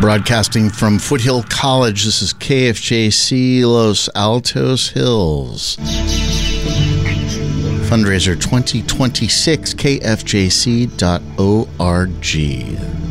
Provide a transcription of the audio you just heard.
Broadcasting from Foothill College, this is KFJC Los Altos Hills. Fundraiser 2026, kfjc.org.